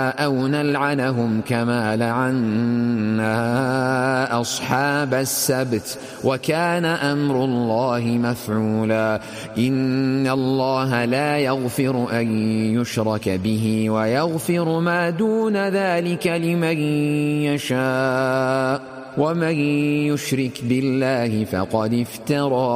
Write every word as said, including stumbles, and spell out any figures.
أو نلعنهم كما لعنا أصحاب السبت وكان أمر الله مفعولا. إن الله لا يغفر أن يشرك به ويغفر ما دون ذلك لمن يشاء ومن يشرك بالله فقد افترى